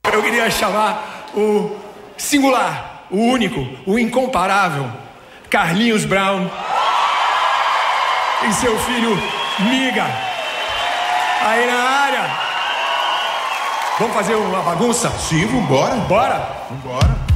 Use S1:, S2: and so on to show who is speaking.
S1: Eu queria chamar o singular, o único, o incomparável Carlinhos Brown e seu filho Miga aí na área. Vamos fazer uma bagunça?
S2: Sim, vambora.
S1: Bora?
S2: Vambora.